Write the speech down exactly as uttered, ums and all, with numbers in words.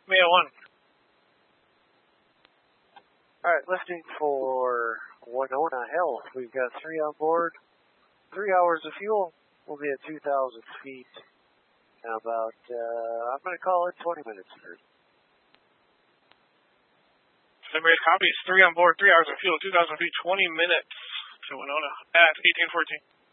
Maya one. Alright, lifting for Winona Health. We've got three on board. Three hours of fuel. We'll be at two thousand feet in about, uh, I'm going to call it twenty minutes. Emirates copies. Three on board, three hours of fuel, two thousand feet, twenty minutes to Winona at eighteen fourteen.